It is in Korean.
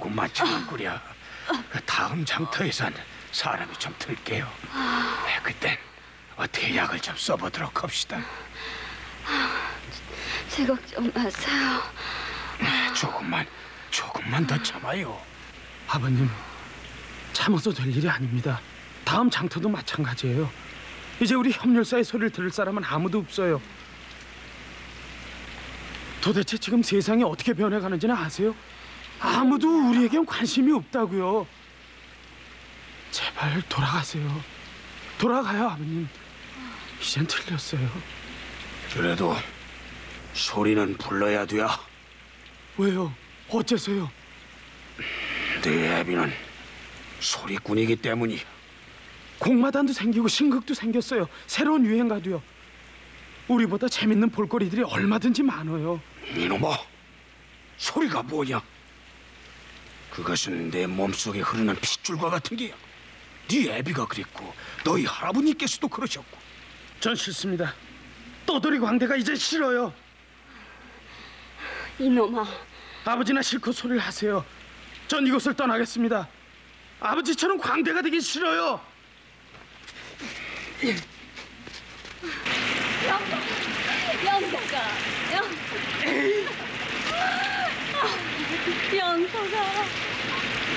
마찬가지구려. 다음 장터에선 사람이 좀 들게요. 그땐 어떻게 약을 좀 써보도록 합시다. 제 걱정 마세요. 조금만 더 참아요. 아버님, 참아서 될 일이 아닙니다. 다음 장터도 마찬가지예요. 이제 우리 협렬사의 소리를 들을 사람은 아무도 없어요. 도대체 지금 세상이 어떻게 변해가는지는 아세요? 아무도 우리에겐 관심이 없다고요. 제발 돌아가세요. 돌아가요, 아버님. 이젠 틀렸어요. 그래도 소리는 불러야 돼야. 왜요? 어째서요? 네 애비는 소리꾼이기 때문이야. 공마단도 생기고 신극도 생겼어요. 새로운 유행가도요. 우리보다 재밌는 볼거리들이 얼마든지 많아요. 이놈아, 소리가 뭐냐? 그것은 내 몸속에 흐르는 핏줄과 같은 게야. 네 애비가 그랬고 너희 할아버님께서도 그러셨고. 전 싫습니다. 떠돌이 광대가 이제 싫어요. 이놈아, 아버지나 실컷 소리를 하세요. 전 이곳을 떠나겠습니다. 아버지처럼 광대가 되기 싫어요. 영서가.